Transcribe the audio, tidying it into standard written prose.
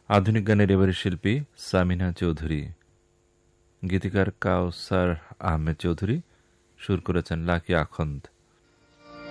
আধুনিক গানের এবারে শিল্পী সামিনা চৌধুরী, গীতিকার কাউসার আহমেদ চৌধুরী, সুর করেছেন লাকি আখন্দ।